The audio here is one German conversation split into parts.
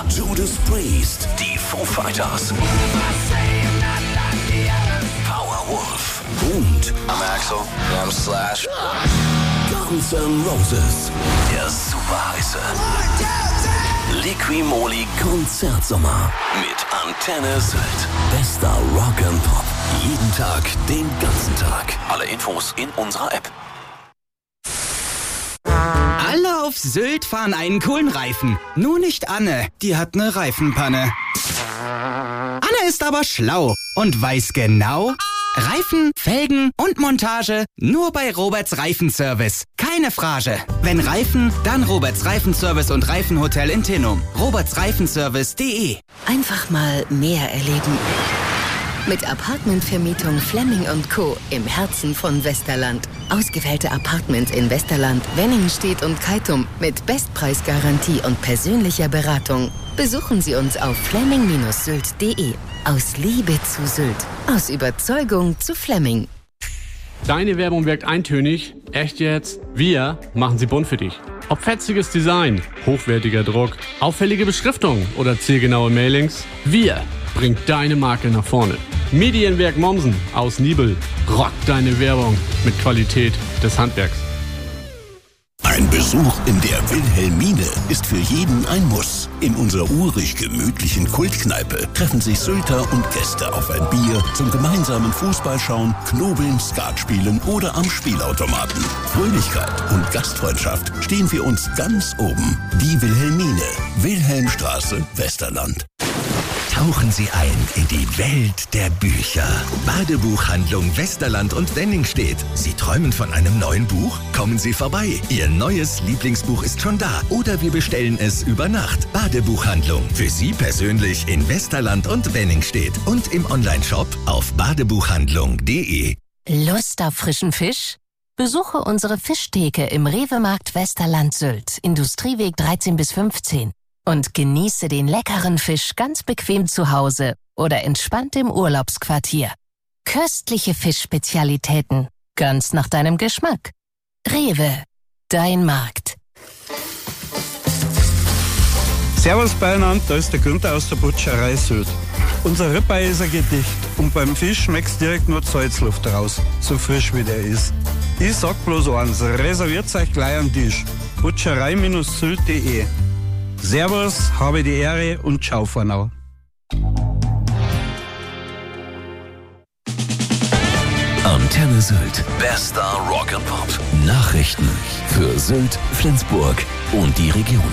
Judas Priest, die Foo Fighters, Powerwolf und Axel. I'm Slash. Guns N' Roses. Der super heiße Liqui-Moly Konzertsommer mit Antenne Sylt. Bester Rock and Pop. Jeden Tag, den ganzen Tag. Alle Infos in unserer App. Alle auf Sylt fahren einen coolen Reifen. Nur nicht Anne, die hat eine Reifenpanne. Anne ist aber schlau und weiß genau: Reifen, Felgen und Montage nur bei Roberts Reifenservice. Keine Frage. Wenn Reifen, dann Roberts Reifenservice und Reifenhotel in Tinnum. robertsreifenservice.de. Einfach mal mehr erleben. Mit Apartmentvermietung Flemming & Co. im Herzen von Westerland. Ausgewählte Apartments in Westerland, Wenningstedt und Keitum mit Bestpreisgarantie und persönlicher Beratung. Besuchen Sie uns auf flemming-sylt.de. Aus Liebe zu Sylt. Aus Überzeugung zu Flemming. Deine Werbung wirkt eintönig. Echt jetzt? Wir machen sie bunt für dich. Ob fetziges Design, hochwertiger Druck, auffällige Beschriftung oder zielgenaue Mailings, wir bringen deine Marke nach vorne. Medienwerk Mommsen aus Nibel rockt deine Werbung mit Qualität des Handwerks. Ein Besuch in der Wilhelmine ist für jeden ein Muss. In unserer urig gemütlichen Kultkneipe treffen sich Sylter und Gäste auf ein Bier zum gemeinsamen Fußballschauen, Knobeln, Skat spielen oder am Spielautomaten. Fröhlichkeit und Gastfreundschaft stehen für uns ganz oben. Die Wilhelmine, Wilhelmstraße, Westerland. Tauchen Sie ein in die Welt der Bücher. Badebuchhandlung Westerland und Wenningstedt. Sie träumen von einem neuen Buch? Kommen Sie vorbei. Ihr neues Lieblingsbuch ist schon da. Oder wir bestellen es über Nacht. Badebuchhandlung. Für Sie persönlich in Westerland und Wenningstedt. Und im Onlineshop auf badebuchhandlung.de. Lust auf frischen Fisch? Besuche unsere Fischtheke im Rewe-Markt Westerland Sylt, Industrieweg 13-15. Und genieße den leckeren Fisch ganz bequem zu Hause oder entspannt im Urlaubsquartier. Köstliche Fischspezialitäten, ganz nach deinem Geschmack. Rewe, dein Markt. Servus beieinander, da ist der Günther aus der Butcherei Sylt. Unser Ribeye ist ein Gedicht und beim Fisch schmeckt's direkt nur die Salzluft raus, so frisch wie der ist. Ich sag bloß eins, reserviert euch gleich am Tisch. Butcherei-sylt.de. Servus, habe die Ehre und ciao for now. Antenne Sylt. Bester Rock and Pop. Nachrichten für Sylt, Flensburg und die Region.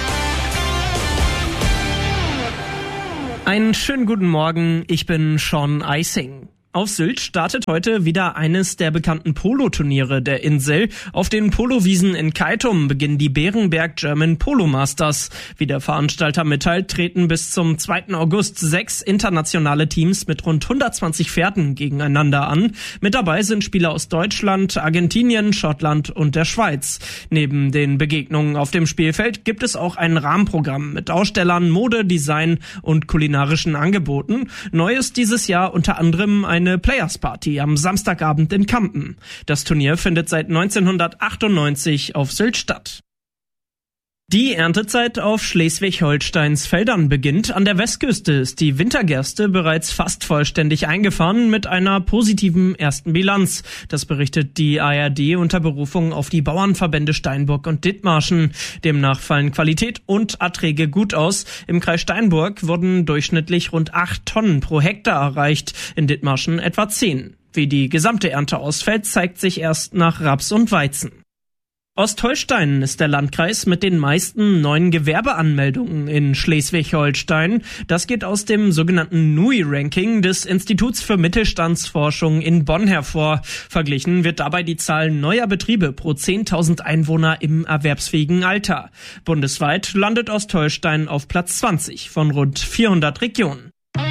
Einen schönen guten Morgen, ich bin Sean Eising. Auf Sylt startet heute wieder eines der bekannten Polo-Turniere der Insel. Auf den Polowiesen in Keitum beginnen die Bärenberg German Polo Masters. Wie der Veranstalter mitteilt, treten bis zum 2. August 6 internationale Teams mit rund 120 Pferden gegeneinander an. Mit dabei sind Spieler aus Deutschland, Argentinien, Schottland und der Schweiz. Neben den Begegnungen auf dem Spielfeld gibt es auch ein Rahmenprogramm mit Ausstellern, Mode, Design und kulinarischen Angeboten. Neu ist dieses Jahr unter anderem eine Players Party am Samstagabend in Kampen. Das Turnier findet seit 1998 auf Sylt statt. Die Erntezeit auf Schleswig-Holsteins Feldern beginnt. An der Westküste ist die Wintergerste bereits fast vollständig eingefahren mit einer positiven ersten Bilanz. Das berichtet die ARD unter Berufung auf die Bauernverbände Steinburg und Dithmarschen. Demnach fallen Qualität und Erträge gut aus. Im Kreis Steinburg wurden durchschnittlich rund 8 Tonnen pro Hektar erreicht, in Dithmarschen etwa 10. Wie die gesamte Ernte ausfällt, zeigt sich erst nach Raps und Weizen. Ostholstein ist der Landkreis mit den meisten neuen Gewerbeanmeldungen in Schleswig-Holstein. Das geht aus dem sogenannten NUI-Ranking des Instituts für Mittelstandsforschung in Bonn hervor. Verglichen wird dabei die Zahl neuer Betriebe pro 10.000 Einwohner im erwerbsfähigen Alter. Bundesweit landet Ostholstein auf Platz 20 von rund 400 Regionen.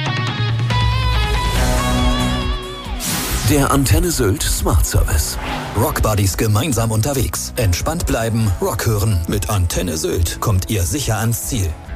Der Antenne Sylt Smart Service. Rock Buddies gemeinsam unterwegs. Entspannt bleiben, Rock hören. Mit Antenne Sylt kommt ihr sicher ans Ziel.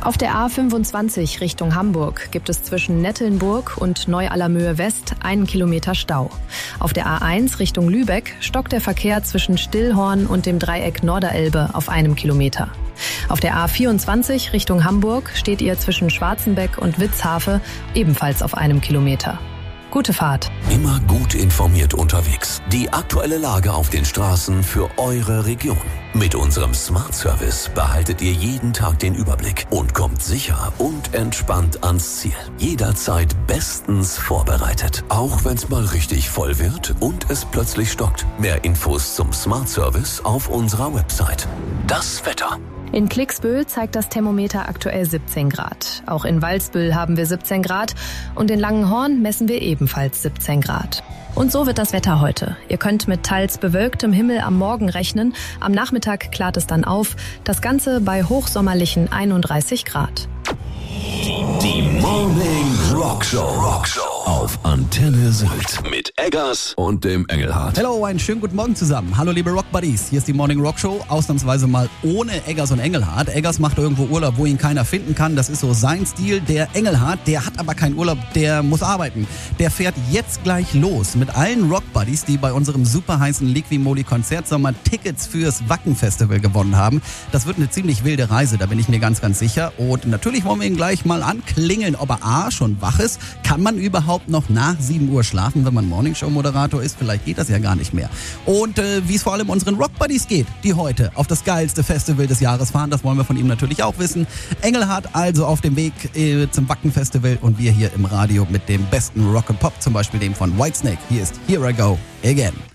Auf der A25 Richtung Hamburg gibt es zwischen Nettelnburg und Neu-Allermöhe West 1 Kilometer Stau. Auf der A1 Richtung Lübeck stockt der Verkehr zwischen Stillhorn und dem Dreieck Norderelbe auf 1 Kilometer. Auf der A24 Richtung Hamburg steht ihr zwischen Schwarzenbeck und Witzhafe ebenfalls auf 1 Kilometer. Gute Fahrt. Immer gut informiert unterwegs. Die aktuelle Lage auf den Straßen für eure Region. Mit unserem Smart Service behaltet ihr jeden Tag den Überblick und kommt sicher und entspannt ans Ziel. Jederzeit bestens vorbereitet. Auch wenn es mal richtig voll wird und es plötzlich stockt. Mehr Infos zum Smart Service auf unserer Website. Das Wetter. In Klicksbühl zeigt das Thermometer aktuell 17 Grad. Auch in Walsbühl haben wir 17 Grad und in Langenhorn messen wir ebenfalls 17 Grad. Und so wird das Wetter heute. Ihr könnt mit teils bewölktem Himmel am Morgen rechnen. Am Nachmittag klart es dann auf. Das Ganze bei hochsommerlichen 31 Grad. Die Morning Rockshow auf Antenne Sylt mit Eggers und dem Engelhardt. Hallo, einen schönen guten Morgen zusammen. Hallo liebe Rock Buddies, hier ist die Morning Rock Show, ausnahmsweise mal ohne Eggers und Engelhardt. Eggers macht irgendwo Urlaub, wo ihn keiner finden kann, das ist so sein Stil. Der Engelhardt, der hat aber keinen Urlaub, der muss arbeiten. Der fährt jetzt gleich los mit allen Rock Buddies, die bei unserem super heißen Liquimoli Konzertsommer Tickets fürs Wacken Festival gewonnen haben. Das wird eine ziemlich wilde Reise, da bin ich mir ganz, ganz sicher. Und natürlich wollen wir ihn gleich mal anklingeln, ob er A, schon wach ist. Kann man überhaupt noch nach 7 Uhr schlafen, wenn man Morningshow-Moderator ist? Vielleicht geht das ja gar nicht mehr. Und wie es vor allem unseren Rock-Buddies geht, die heute auf das geilste Festival des Jahres fahren, das wollen wir von ihm natürlich auch wissen. Engelhardt also auf dem Weg zum Wacken-Festival und wir hier im Radio mit dem besten Rock and Pop, zum Beispiel dem von Whitesnake. Hier ist Here I Go Again.